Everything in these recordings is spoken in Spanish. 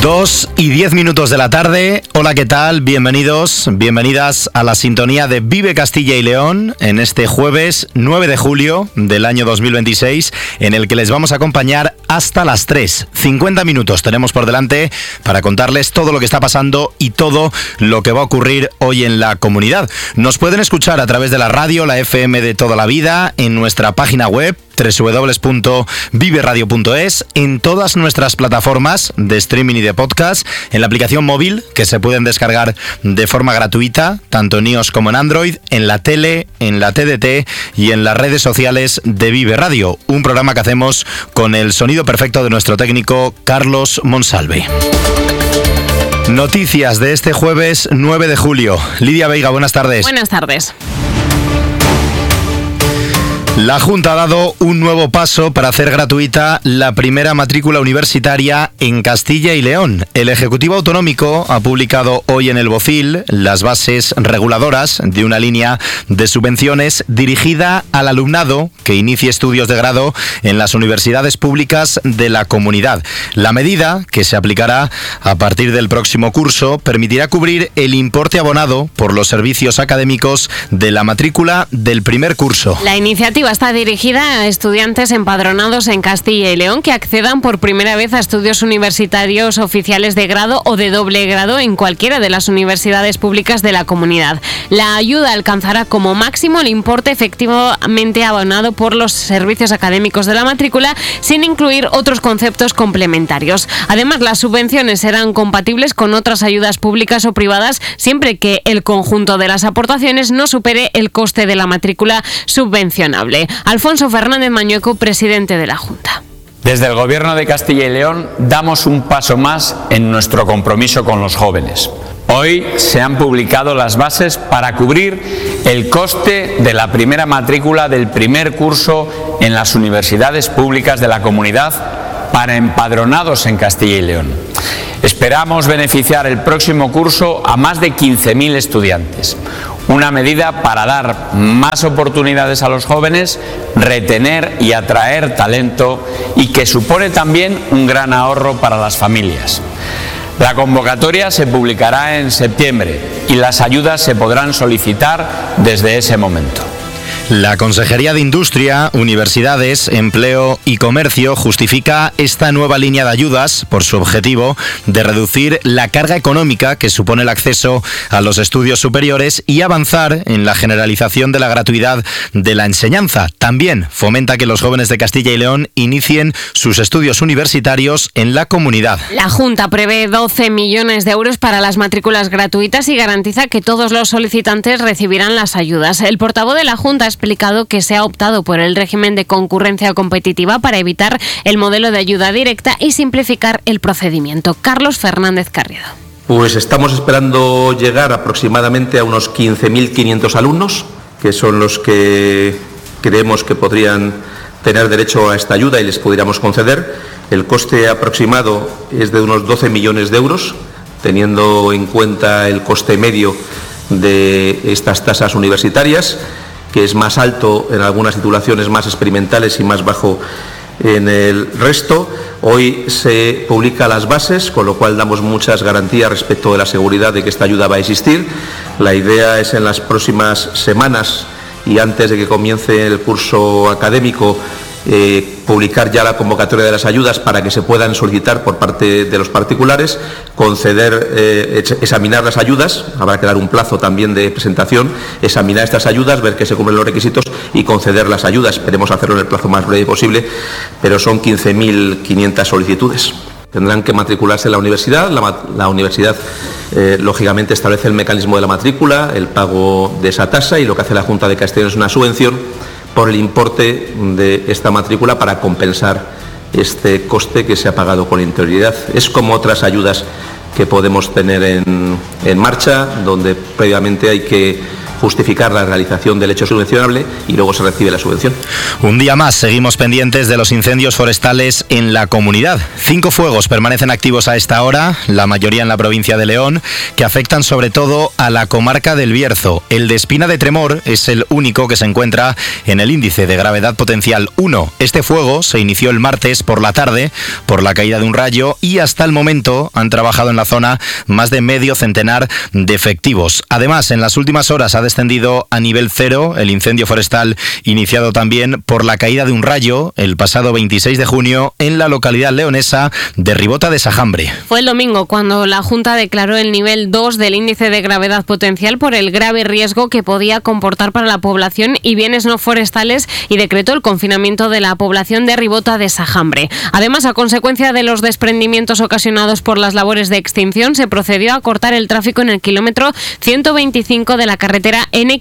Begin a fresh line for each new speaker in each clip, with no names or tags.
2:10 de la tarde. Hola, ¿qué tal? Bienvenidos, bienvenidas a la sintonía de Vive Castilla y León en este jueves 9 de julio del año 2026, en el que les vamos a acompañar hasta las 3. 50 minutos tenemos por delante para contarles todo lo que está pasando y todo lo que va a ocurrir hoy en la comunidad. Nos pueden escuchar a través de la radio, la FM de toda la vida, en nuestra página web www.viveradio.es, en todas nuestras plataformas de streaming y de podcast, en la aplicación móvil que se pueden descargar de forma gratuita, tanto en iOS como en Android, en la tele, en la TDT y en las redes sociales de Vive Radio, un programa que hacemos con el sonido perfecto de nuestro técnico Carlos Monsalve. Noticias de este jueves 9 de julio. Lidia Veiga, buenas tardes.
Buenas tardes.
La Junta ha dado un nuevo paso para hacer gratuita la primera matrícula universitaria en Castilla y León. El Ejecutivo Autonómico ha publicado hoy en el BOCIL las bases reguladoras de una línea de subvenciones dirigida al alumnado que inicie estudios de grado en las universidades públicas de la comunidad. La medida, que se aplicará a partir del próximo curso, permitirá cubrir el importe abonado por los servicios académicos de la matrícula del primer curso.
La iniciativa está dirigida a estudiantes empadronados en Castilla y León que accedan por primera vez a estudios universitarios oficiales de grado o de doble grado en cualquiera de las universidades públicas de la comunidad. La ayuda alcanzará como máximo el importe efectivamente abonado por los servicios académicos de la matrícula, sin incluir otros conceptos complementarios. Además, las subvenciones serán compatibles con otras ayudas públicas o privadas siempre que el conjunto de las aportaciones no supere el coste de la matrícula subvencionable. Alfonso Fernández Mañueco, presidente de la Junta.
Desde el Gobierno de Castilla y León damos un paso más en nuestro compromiso con los jóvenes. Hoy se han publicado las bases para cubrir el coste de la primera matrícula del primer curso en las universidades públicas de la comunidad para empadronados en Castilla y León. Esperamos beneficiar el próximo curso a más de 15.000 estudiantes. Una medida para dar más oportunidades a los jóvenes, retener y atraer talento y que supone también un gran ahorro para las familias. La convocatoria se publicará en septiembre y las ayudas se podrán solicitar desde ese momento.
La Consejería de Industria, Universidades, Empleo y Comercio justifica esta nueva línea de ayudas por su objetivo de reducir la carga económica que supone el acceso a los estudios superiores y avanzar en la generalización de la gratuidad de la enseñanza. También fomenta que los jóvenes de Castilla y León inicien sus estudios universitarios en la comunidad.
La Junta prevé 12 millones de euros para las matrículas gratuitas y garantiza que todos los solicitantes recibirán las ayudas. El portavoz de la Junta ha explicado que se ha optado por el régimen de concurrencia competitiva para evitar el modelo de ayuda directa y simplificar el procedimiento. Carlos Fernández Carriedo.
Pues estamos esperando llegar aproximadamente a unos 15.500 alumnos, que son los que creemos que podrían tener derecho a esta ayuda y les pudiéramos conceder. El coste aproximado es de unos 12 millones de euros, teniendo en cuenta el coste medio de estas tasas universitarias, que es más alto en algunas titulaciones más experimentales y más bajo en el resto. Hoy se publican las bases, con lo cual damos muchas garantías respecto de la seguridad de que esta ayuda va a existir. La idea es en las próximas semanas y antes de que comience el curso académico publicar ya la convocatoria de las ayudas para que se puedan solicitar por parte de los particulares, conceder, examinar las ayudas, habrá que dar un plazo también de presentación, examinar estas ayudas, ver que se cumplen los requisitos y conceder las ayudas. Esperemos hacerlo en el plazo más breve posible, pero son 15.500 solicitudes. Tendrán que matricularse en la universidad. La universidad, lógicamente, establece el mecanismo de la matrícula, el pago de esa tasa, y lo que hace la Junta de Castilla y León es una subvención por el importe de esta matrícula para compensar este coste que se ha pagado con anterioridad. Es como otras ayudas que podemos tener en marcha, donde previamente hay que justificar la realización del hecho subvencionable y luego se recibe la subvención.
Un día más seguimos pendientes de los incendios forestales en la comunidad. 5 fuegos permanecen activos a esta hora, la mayoría en la provincia de León, que afectan sobre todo a la comarca del Bierzo. El de Espina de Tremor es el único que se encuentra en el índice de gravedad potencial 1. Este fuego se inició el martes por la tarde por la caída de un rayo y hasta el momento han trabajado en la zona más de medio centenar de efectivos. Además, en las últimas horas ha descendido a nivel 0 el incendio forestal iniciado también por la caída de un rayo el pasado 26 de junio en la localidad leonesa de Ribota de Sajambre.
Fue el domingo cuando la Junta declaró el nivel 2 del índice de gravedad potencial por el grave riesgo que podía comportar para la población y bienes no forestales y decretó el confinamiento de la población de Ribota de Sajambre. Además, a consecuencia de los desprendimientos ocasionados por las labores de extinción, se procedió a cortar el tráfico en el kilómetro 125 de la carretera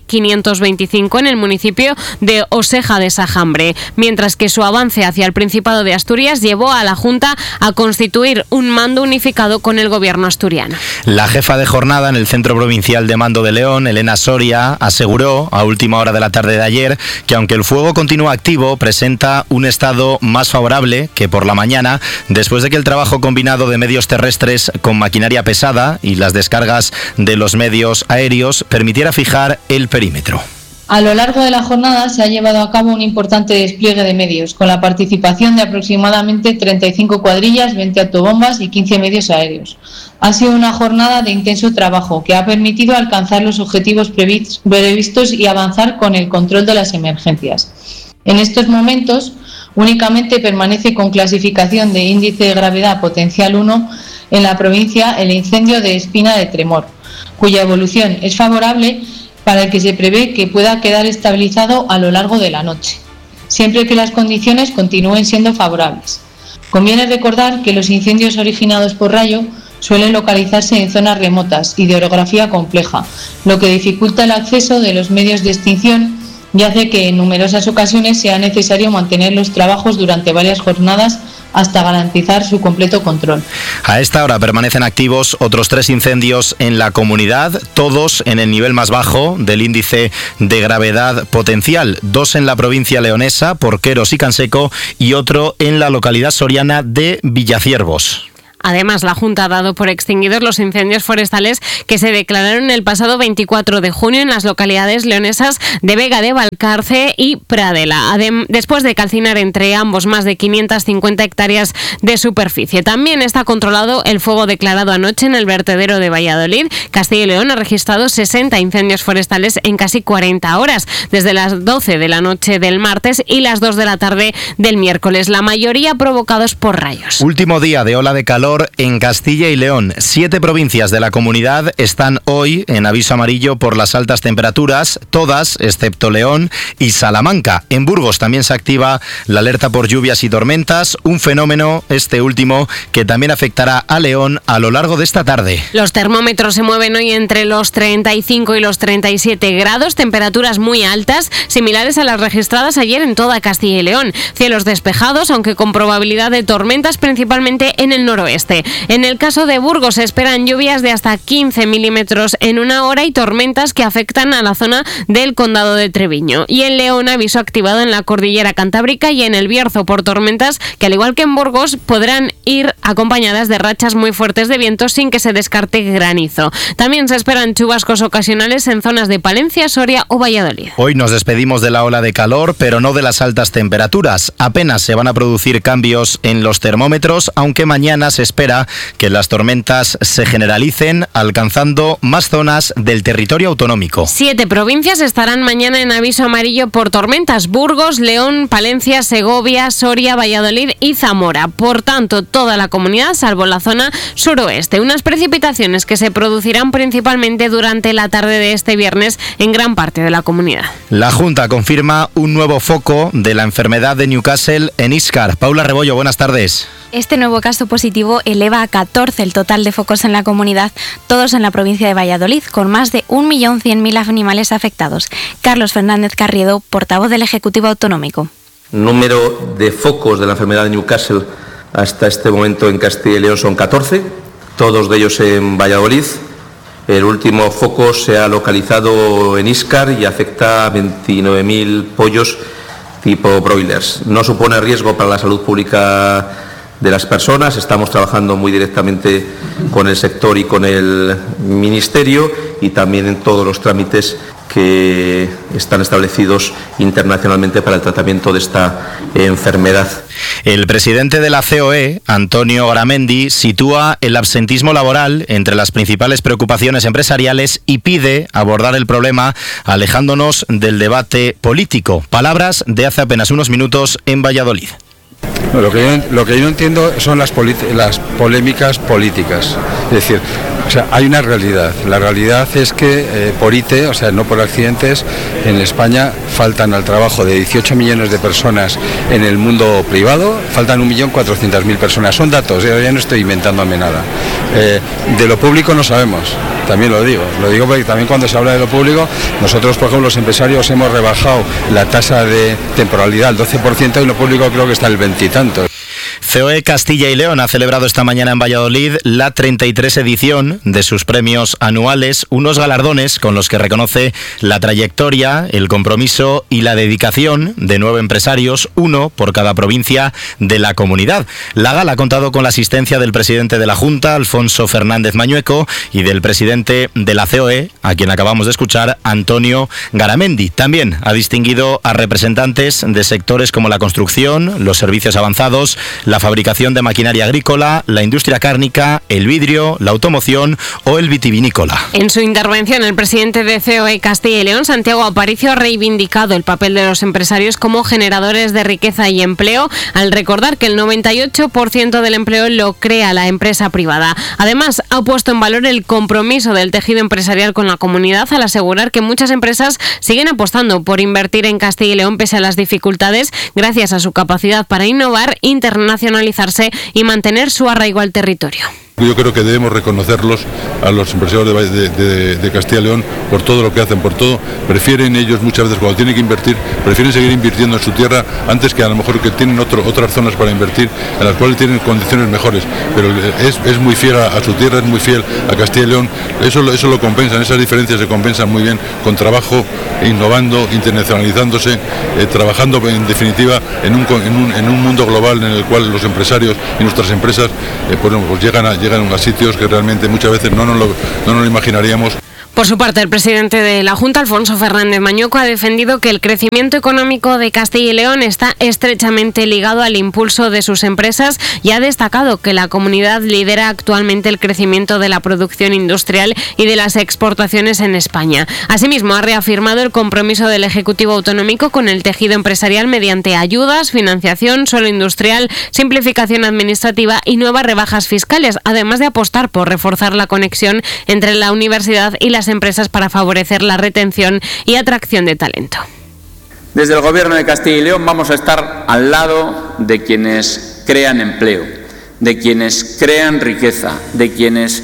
N525 en el municipio de Oseja de Sajambre, mientras que su avance hacia el Principado de Asturias llevó a la Junta a constituir un mando unificado con el gobierno asturiano.
La jefa de jornada en el Centro Provincial de Mando de León, Elena Soria, aseguró a última hora de la tarde de ayer que aunque el fuego continúa activo, presenta un estado más favorable que por la mañana, después de que el trabajo combinado de medios terrestres con maquinaria pesada y las descargas de los medios aéreos permitiera fijar el perímetro.
A lo largo de la jornada se ha llevado a cabo un importante despliegue de medios, con la participación de aproximadamente 35 cuadrillas, 20 autobombas y 15 medios aéreos. Ha sido una jornada de intenso trabajo que ha permitido alcanzar los objetivos previstos y avanzar con el control de las emergencias. En estos momentos, únicamente permanece con clasificación de índice de gravedad potencial 1 en la provincia el incendio de Espina de Tremor, cuya evolución es favorable para el que se prevé que pueda quedar estabilizado a lo largo de la noche, siempre que las condiciones continúen siendo favorables. Conviene recordar que los incendios originados por rayo suelen localizarse en zonas remotas y de orografía compleja, lo que dificulta el acceso de los medios de extinción y hace que en numerosas ocasiones sea necesario mantener los trabajos durante varias jornadas hasta garantizar su completo control.
A esta hora permanecen activos otros 3 incendios en la comunidad, todos en el nivel más bajo del índice de gravedad potencial. 2 en la provincia leonesa, Porqueros y Canseco, y otro en la localidad soriana de Villaciervos.
Además, la Junta ha dado por extinguidos los incendios forestales que se declararon el pasado 24 de junio en las localidades leonesas de Vega de Valcarce y Pradela, después de calcinar entre ambos más de 550 hectáreas de superficie. También está controlado el fuego declarado anoche en el vertedero de Valladolid. Castilla y León ha registrado 60 incendios forestales en casi 40 horas, desde las 12 de la noche del martes y las 2 de la tarde del miércoles, la mayoría provocados por rayos.
Último día de ola de calor en Castilla y León. 7 provincias de la comunidad están hoy en aviso amarillo por las altas temperaturas, todas excepto León y Salamanca. En Burgos también se activa la alerta por lluvias y tormentas, un fenómeno, este último, que también afectará a León a lo largo de esta tarde.
Los termómetros se mueven hoy entre los 35 y los 37 grados, temperaturas muy altas, similares a las registradas ayer en toda Castilla y León. Cielos despejados, aunque con probabilidad de tormentas, principalmente en el noroeste. En el caso de Burgos se esperan lluvias de hasta 15 milímetros en una hora y tormentas que afectan a la zona del condado de Treviño. Y en León, aviso activado en la cordillera cantábrica y en el Bierzo por tormentas que, al igual que en Burgos, podrán ir acompañadas de rachas muy fuertes de viento sin que se descarte granizo. También se esperan chubascos ocasionales en zonas de Palencia, Soria o Valladolid.
Hoy nos despedimos de la ola de calor, pero no de las altas temperaturas. Apenas se van a producir cambios en los termómetros, aunque mañana se espera que las tormentas se generalicen, alcanzando más zonas del territorio autonómico.
7 provincias estarán mañana en aviso amarillo por tormentas: Burgos, León, Palencia, Segovia, Soria, Valladolid y Zamora. Por tanto, toda la comunidad, salvo la zona suroeste. Unas precipitaciones que se producirán principalmente durante la tarde de este viernes en gran parte de la comunidad.
La Junta confirma un nuevo foco de la enfermedad de Newcastle en Íscar. Paula Rebollo, buenas tardes.
Este nuevo caso positivo eleva a 14 el total de focos en la comunidad, todos en la provincia de Valladolid, con más de 1.100.000 animales afectados. Carlos Fernández Carriedo, portavoz del Ejecutivo Autonómico.
Número de focos de la enfermedad de Newcastle hasta este momento en Castilla y León son 14, todos de ellos en Valladolid. El último foco se ha localizado en Íscar y afecta a 29.000 pollos tipo broilers. No supone riesgo para la salud pública de las personas. Estamos trabajando muy directamente con el sector y con el Ministerio y también en todos los trámites que están establecidos internacionalmente para el tratamiento de esta enfermedad.
El presidente de la COE, Antonio Garamendi, sitúa el absentismo laboral entre las principales preocupaciones empresariales y pide abordar el problema alejándonos del debate político. Palabras de hace apenas unos minutos en Valladolid.
Lo que yo no entiendo son las polémicas políticas. Es decir, hay una realidad. La realidad es que por ITE, no por accidentes, en España faltan al trabajo de 18 millones de personas en el mundo privado, faltan 1.400.000 personas. Son datos, ya no estoy inventándome nada. De lo público no sabemos, también lo digo porque también cuando se habla de lo público, nosotros, por ejemplo, los empresarios hemos rebajado la tasa de temporalidad al 12% y lo público creo que está el 20 y tanto.
COE Castilla y León ha celebrado esta mañana en Valladolid la 33 edición de sus premios anuales, unos galardones con los que reconoce la trayectoria, el compromiso y la dedicación de 9 empresarios, uno por cada provincia de la comunidad. La gala ha contado con la asistencia del presidente de la Junta, Alfonso Fernández Mañueco, y del presidente de la COE, a quien acabamos de escuchar, Antonio Garamendi. También ha distinguido a representantes de sectores como la construcción, los servicios avanzados, la fabricación de maquinaria agrícola, la industria cárnica, el vidrio, la automoción o el vitivinícola.
En su intervención, el presidente de COE Castilla y León, Santiago Aparicio, ha reivindicado el papel de los empresarios como generadores de riqueza y empleo, al recordar que el 98% del empleo lo crea la empresa privada. Además, ha puesto en valor el compromiso del tejido empresarial con la comunidad, al asegurar que muchas empresas siguen apostando por invertir en Castilla y León pese a las dificultades, gracias a su capacidad para innovar, internacionalizarse y mantener su arraigo al territorio.
Yo creo que debemos reconocerlos a los empresarios de Castilla y León por todo lo que hacen, por todo. Prefieren ellos muchas veces cuando tienen que invertir, prefieren seguir invirtiendo en su tierra antes que a lo mejor que tienen otras zonas para invertir en las cuales tienen condiciones mejores. Pero es muy fiel a su tierra, es muy fiel a Castilla y León. Eso lo compensan, esas diferencias se compensan muy bien con trabajo, innovando, internacionalizándose, trabajando en definitiva en un mundo global en el cual los empresarios y nuestras empresas pues llegan a sitios que realmente muchas veces no nos lo imaginaríamos.
Por su parte, el presidente de la Junta, Alfonso Fernández Mañueco, ha defendido que el crecimiento económico de Castilla y León está estrechamente ligado al impulso de sus empresas y ha destacado que la comunidad lidera actualmente el crecimiento de la producción industrial y de las exportaciones en España. Asimismo, ha reafirmado el compromiso del Ejecutivo Autonómico con el tejido empresarial mediante ayudas, financiación, suelo industrial, simplificación administrativa y nuevas rebajas fiscales, además de apostar por reforzar la conexión entre la universidad y las empresas para favorecer la retención y atracción de talento.
Desde el Gobierno de Castilla y León vamos a estar al lado de quienes crean empleo, de quienes crean riqueza, de quienes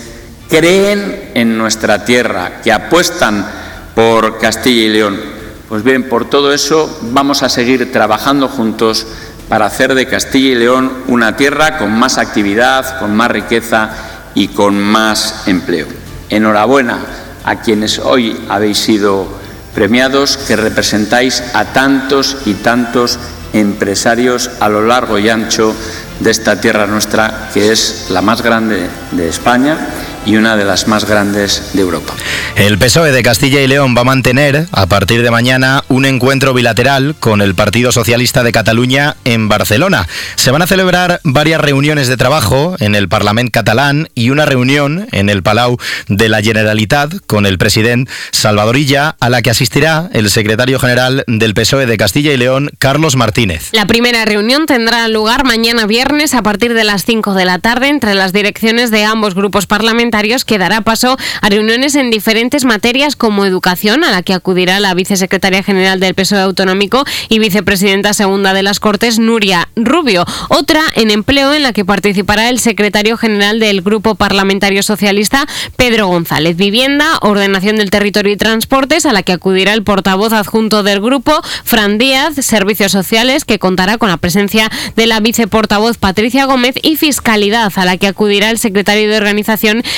creen en nuestra tierra, que apuestan por Castilla y León. Pues bien, por todo eso vamos a seguir trabajando juntos para hacer de Castilla y León una tierra con más actividad, con más riqueza y con más empleo. Enhorabuena a quienes hoy habéis sido premiados, que representáis a tantos y tantos empresarios a lo largo y ancho de esta tierra nuestra, que es la más grande de España y una de las más grandes de Europa.
El PSOE de Castilla y León va a mantener, a partir de mañana, un encuentro bilateral con el Partido Socialista de Cataluña en Barcelona. Se van a celebrar varias reuniones de trabajo en el Parlament catalán y una reunión en el Palau de la Generalitat con el presidente Salvador Illa, a la que asistirá el secretario general del PSOE de Castilla y León, Carlos Martínez.
La primera reunión tendrá lugar mañana viernes a partir de las 5 de la tarde entre las direcciones de ambos grupos parlamentarios, que dará paso a reuniones en diferentes materias como educación, a la que acudirá la vicesecretaria general del PSOE autonómico y vicepresidenta segunda de las Cortes, Nuria Rubio. Otra en empleo, en la que participará el secretario general del Grupo Parlamentario Socialista, Pedro González. Vivienda, ordenación del territorio y transportes, a la que acudirá el portavoz adjunto del grupo, Fran Díaz. Servicios sociales, que contará con la presencia de la viceportavoz Patricia Gómez. Y fiscalidad, a la que acudirá el secretario de Organización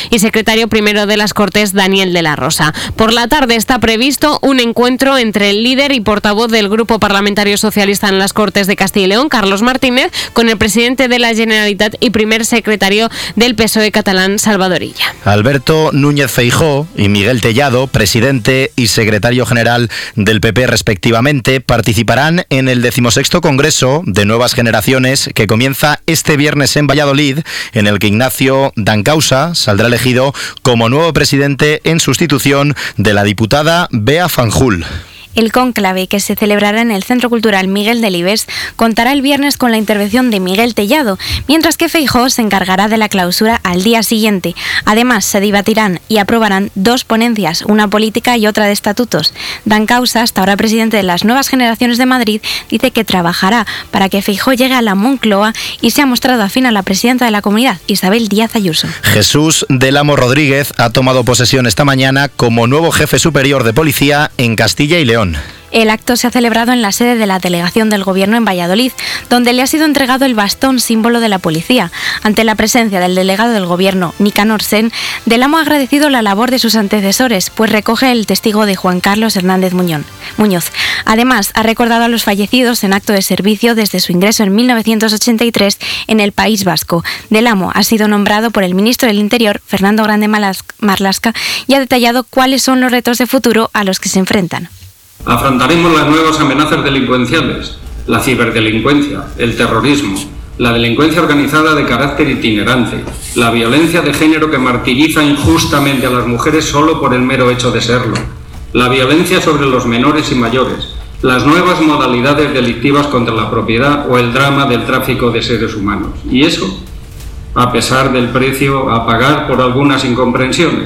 y secretario primero de las Cortes, Daniel de la Rosa. Por la tarde está previsto un encuentro entre el líder y portavoz del Grupo Parlamentario Socialista en las Cortes de Castilla y León, Carlos Martínez, con el presidente de la Generalitat y primer secretario del PSOE catalán, Salvador Illa.
Alberto Núñez Feijóo y Miguel Tellado, presidente y secretario general del PP respectivamente, participarán en el 16º Congreso de Nuevas Generaciones que comienza este viernes en Valladolid, en el que Ignacio Dancausa saldrá elegido como nuevo presidente en sustitución de la diputada Bea Fanjul.
El cónclave, que se celebrará en el Centro Cultural Miguel Delibes, contará el viernes con la intervención de Miguel Tellado, mientras que Feijóo se encargará de la clausura al día siguiente. Además, se debatirán y aprobarán 2 ponencias, una política y otra de estatutos. Dancausa, hasta ahora presidente de las Nuevas Generaciones de Madrid, dice que trabajará para que Feijóo llegue a la Moncloa y se ha mostrado afín a la presidenta de la comunidad, Isabel Díaz Ayuso.
Jesús del Amo Rodríguez ha tomado posesión esta mañana como nuevo jefe superior de policía en Castilla y León.
El acto se ha celebrado en la sede de la delegación del Gobierno en Valladolid, donde le ha sido entregado el bastón símbolo de la policía. Ante la presencia del delegado del Gobierno, Nicanor Sen, Del Amo ha agradecido la labor de sus antecesores, pues recoge el testigo de Juan Carlos Hernández Muñoz. Además, ha recordado a los fallecidos en acto de servicio desde su ingreso en 1983 en el País Vasco. Del Amo ha sido nombrado por el ministro del Interior, Fernando Grande Marlaska, y ha detallado cuáles son los retos de futuro a los que se enfrentan.
Afrontaremos las nuevas amenazas delincuenciales, la ciberdelincuencia, el terrorismo, la delincuencia organizada de carácter itinerante, la violencia de género que martiriza injustamente a las mujeres solo por el mero hecho de serlo, la violencia sobre los menores y mayores, las nuevas modalidades delictivas contra la propiedad o el drama del tráfico de seres humanos. Y eso, a pesar del precio a pagar por algunas incomprensiones.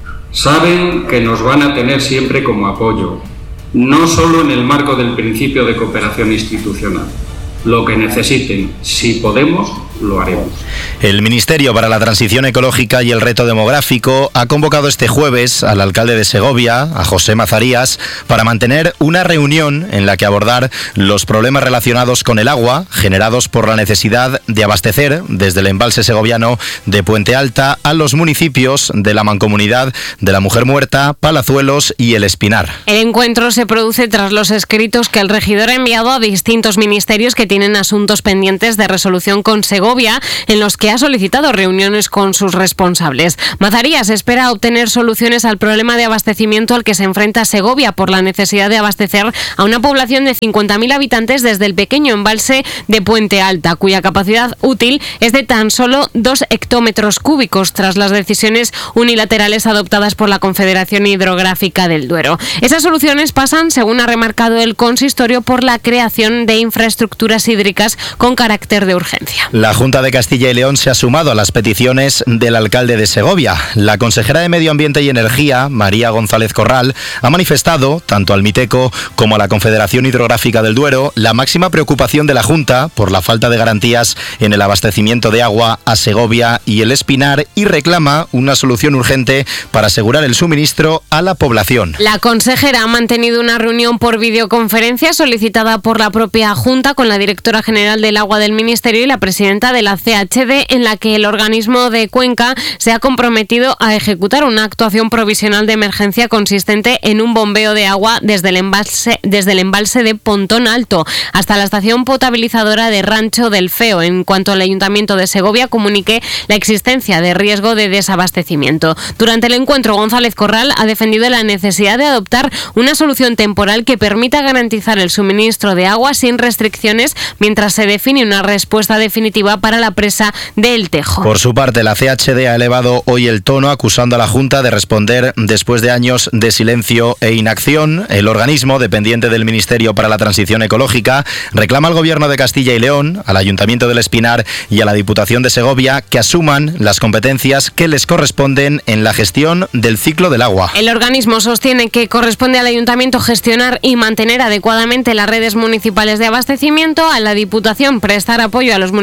Saben que nos van a tener siempre como apoyo, no solo en el marco del principio de cooperación institucional. Lo que necesiten, si podemos, lo haremos.
El Ministerio para la Transición Ecológica y el Reto Demográfico ha convocado este jueves al alcalde de Segovia, a José Mazarías, para mantener una reunión en la que abordar los problemas relacionados con el agua generados por la necesidad de abastecer desde el embalse segoviano de Puente Alta a los municipios de la Mancomunidad de la Mujer Muerta, Palazuelos y El Espinar.
El encuentro se produce tras los escritos que el regidor ha enviado a distintos ministerios que tienen asuntos pendientes de resolución con Segovia, en los que ha solicitado reuniones con sus responsables. Mazarías espera obtener soluciones al problema de abastecimiento al que se enfrenta Segovia por la necesidad de abastecer a una población de 50.000 habitantes desde el pequeño embalse de Puente Alta, cuya capacidad útil es de tan solo 2 hectómetros cúbicos tras las decisiones unilaterales adoptadas por la Confederación Hidrográfica del Duero. Esas soluciones pasan, según ha remarcado el consistorio, por la creación de infraestructuras hídricas con carácter de urgencia.
La Junta de Castilla y León se ha sumado a las peticiones del alcalde de Segovia. La consejera de Medio Ambiente y Energía, María González Corral, ha manifestado, tanto al Miteco como a la Confederación Hidrográfica del Duero, la máxima preocupación de la Junta por la falta de garantías en el abastecimiento de agua a Segovia y El Espinar y reclama una solución urgente para asegurar el suministro a la población.
La consejera ha mantenido una reunión por videoconferencia solicitada por la propia Junta con la directora general del Agua del Ministerio y la presidenta de la CHD, en la que el organismo de Cuenca se ha comprometido a ejecutar una actuación provisional de emergencia consistente en un bombeo de agua desde el embalse de Pontón Alto hasta la estación potabilizadora de Rancho del Feo, en cuanto el Ayuntamiento de Segovia comunique la existencia de riesgo de desabastecimiento. Durante el encuentro, González Corral ha defendido la necesidad de adoptar una solución temporal que permita garantizar el suministro de agua sin restricciones mientras se define una respuesta definitiva para la presa del Tejo.
Por su parte, la CHD ha elevado hoy el tono acusando a la Junta de responder después de años de silencio e inacción. El organismo, dependiente del Ministerio para la Transición Ecológica, reclama al Gobierno de Castilla y León, al Ayuntamiento del Espinar y a la Diputación de Segovia que asuman las competencias que les corresponden en la gestión del ciclo del agua.
El organismo sostiene que corresponde al Ayuntamiento gestionar y mantener adecuadamente las redes municipales de abastecimiento, a la Diputación prestar apoyo a los municipios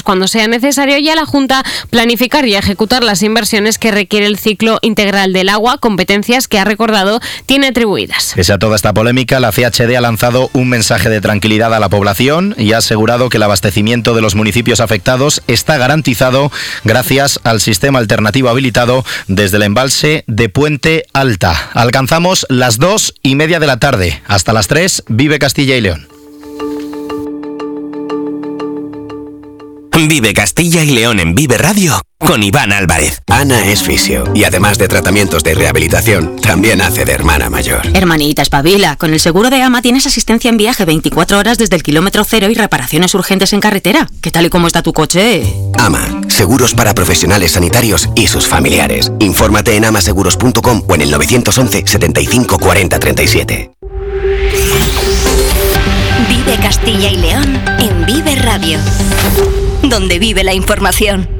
cuando sea necesario y a la Junta planificar y ejecutar las inversiones que requiere el ciclo integral del agua, competencias que, ha recordado, tiene atribuidas.
Pese a toda esta polémica, la CHD ha lanzado un mensaje de tranquilidad a la población y ha asegurado que el abastecimiento de los municipios afectados está garantizado gracias al sistema alternativo habilitado desde el embalse de Puente Alta. Alcanzamos las 2:30 de la tarde. Hasta las 3, vive Castilla y León.
Vive Castilla y León en Vive Radio con Iván Álvarez.
Ana es fisio y además de tratamientos de rehabilitación, también hace de hermana mayor.
Hermanita, espabila. Con el seguro de AMA tienes asistencia en viaje 24 horas desde el kilómetro cero y reparaciones urgentes en carretera. ¿Qué tal y cómo está tu coche?
AMA, seguros para profesionales sanitarios y sus familiares. Infórmate en amaseguros.com o en el 911 75 40 37.
Vive Castilla y León en Vive Radio, donde vive la información.